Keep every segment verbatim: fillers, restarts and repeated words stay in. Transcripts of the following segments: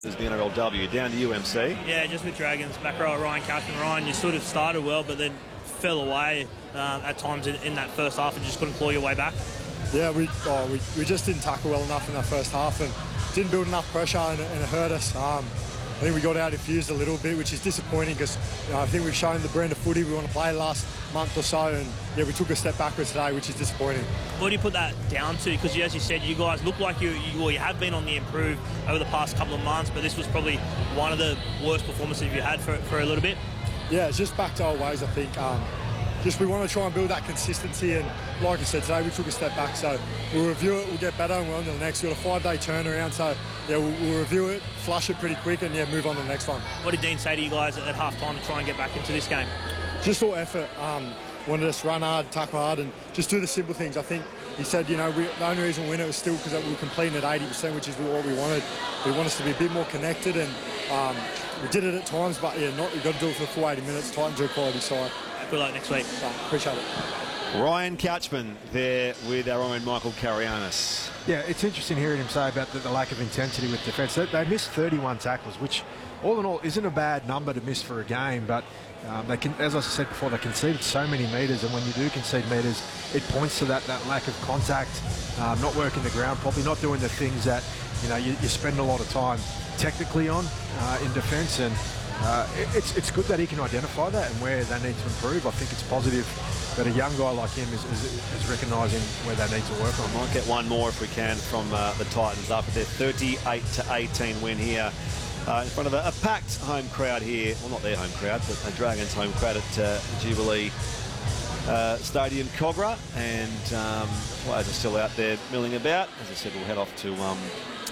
As the N R L W, down to U M C. Yeah, just with Dragons, back row Ryan, Captain Ryan, you sort of started well, but then fell away uh, at times in, in that first half and just couldn't claw your way back. Yeah, we, oh, we we just didn't tackle well enough in that first half and didn't build enough pressure, and, and it hurt us. Um, I think we got out infused a little bit, which is disappointing because you know, I think we've shown the brand of footy we want to play last month or so, and yeah, we took a step backwards today, which is disappointing. What do you put that down to? Because as you said, you guys look like you, you, well, you have been on the improve over the past couple of months, but this was probably one of the worst performances you had for, for a little bit. Yeah, it's just back to old ways, I think. Um, just we want to try and build that consistency, and like I said, today we took a step back, so we'll review it, we'll get better, and we're on to the next. We've got a five-day turnaround, so yeah, we'll, we'll review it, flush it pretty quick, and yeah, move on to the next one. What did Dean say to you guys at, at half-time to try and get back into this game? Just all effort. Um, wanted us to run hard, tackle hard, and just do the simple things. I think he said, you know, we, the only reason we win it was still because we were completing at eighty percent, which is what we wanted. We want us to be a bit more connected, and um, we did it at times, but yeah, not, we've got to do it for the full eighty minutes. Titans are a quality side. Good luck next week. So, appreciate it. Ryan Couchman there with our own Michael Carianis. Yeah, it's interesting hearing him say about the, the lack of intensity with defence. They, they missed thirty-one tackles, which all in all isn't a bad number to miss for a game, but um, they can, as I said before, they conceded so many metres, and when you do concede metres, it points to that, that lack of contact, um, not working the ground properly, not doing the things that you know you, you spend a lot of time technically on uh, in defence, and uh, it, it's, it's good that he can identify that and where they need to improve. I think it's positive that a young guy like him is, is, is recognising where they need to work on. Might get one more if we can from uh, the Titans after their thirty-eight to eighteen win here uh, in front of a, a packed home crowd here. Well, not their home crowd, but a Dragons home crowd at uh, Jubilee uh, Stadium, Cogra, and um, players are still out there milling about. As I said, we'll head off to um,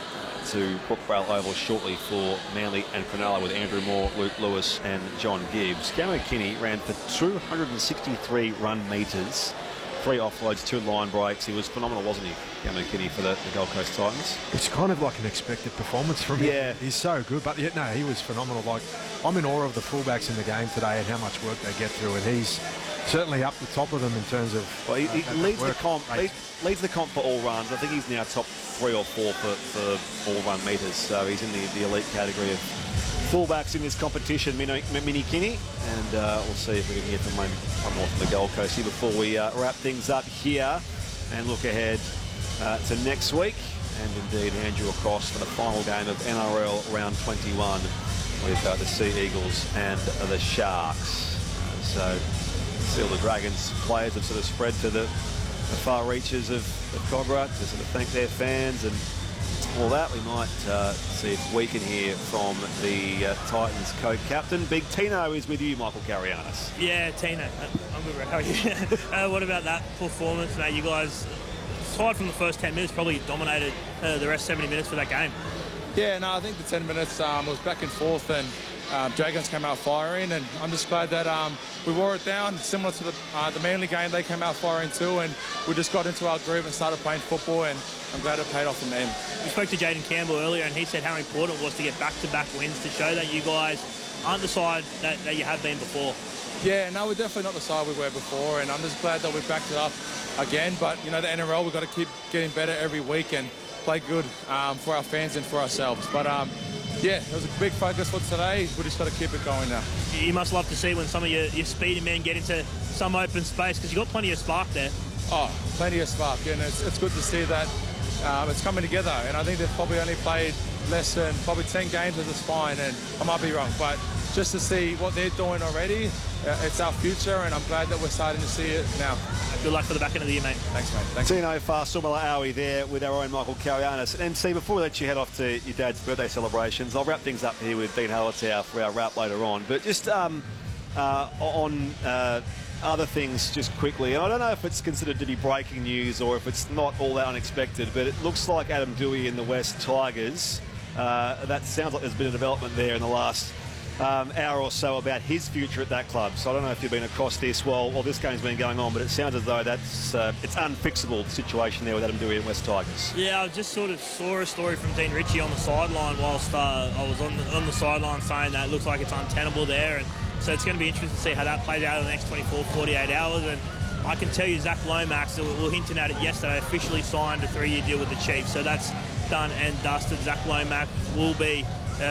to Brookvale Oval shortly for Manly and Cronulla with Andrew Moore, Luke Lewis and John Gibbs. Cam Kinney ran for two hundred sixty-three run metres, three offloads, two line breaks. He was phenomenal, wasn't he, Cam Kinney, for the, the Gold Coast Titans? It's kind of like an expected performance from him. Yeah. He's so good, but yeah, no, he was phenomenal. Like, I'm in awe of the fullbacks in the game today and how much work they get through, and he's certainly up the top of them in terms of well, he, he uh, leads the work comp rate. leads, leads the comp for all runs. I think he's now top three or four for, for all run metres, so he's in the, the elite category of fullbacks in this competition, Mini, Mini Kinney, and uh, we'll see if we can get from one, one more from the Gold Coast here before we uh, wrap things up here and look ahead uh, to next week, and indeed Andrew across for the final game of N R L round twenty-one with uh, the Sea Eagles and the Sharks. Uh, so see all the Dragons players have sort of spread to the, the far reaches of, of Cogra to sort of thank their fans and all that. We might uh, see if we can hear from the uh, Titans co-captain. Big Tino is with you, Michael Carianis. Yeah, Tino. I'm good, how are you? uh, what about that performance, mate? You guys, aside from the first ten minutes, probably dominated uh, the rest seventy minutes for that game. Yeah, no, I think the ten minutes um, was back and forth, and um, Dragons came out firing, and I'm just glad that um, we wore it down. Similar to the, uh, the Manly game, they came out firing too, and we just got into our groove and started playing football, and I'm glad it paid off in the end. We spoke to Jaden Campbell earlier, and he said how important it was to get back-to-back wins to show that you guys aren't the side that, that you have been before. Yeah, no, we're definitely not the side we were before, and I'm just glad that we backed it up again. But, you know, the N R L, we've got to keep getting better every week and play good um, for our fans and for ourselves. But, um, yeah, it was a big focus for today. We just got to keep it going now. You must love to see when some of your, your speedy men get into some open space, because you've got plenty of spark there. Oh, plenty of spark, and it's, it's good to see that um, it's coming together. And I think they've probably only played less than probably ten games as a spine, and I might be wrong, but just to see what they're doing already, uh, it's our future, and I'm glad that we're starting to see it now. Good luck for the back end of the year, mate. Thanks, mate. Thanks. Tino Fasumala Aui there with our own Michael Carianis. And see, before we let you head off to your dad's birthday celebrations, I'll wrap things up here with Dean Hallertau for our wrap later on. But just um, uh, on uh, other things just quickly, and I don't know if it's considered to be breaking news or if it's not all that unexpected, but it looks like Adam Doueihi in the West Tigers, uh, that sounds like there's been a development there in the last Um, hour or so about his future at that club. So I don't know if you've been across this while, while this game's been going on, but it sounds as though that's uh, it's unfixable, the situation there with Adam Doueihi and West Tigers. Yeah, I just sort of saw a story from Dean Ritchie on the sideline whilst uh, I was on the, on the sideline saying that it looks like it's untenable there, and so it's going to be interesting to see how that plays out in the next twenty-four, forty-eight hours. And I can tell you Zach Lomax, we were hinting at it yesterday, officially signed a three-year deal with the Chiefs, so that's done and dusted. Zach Lomax will be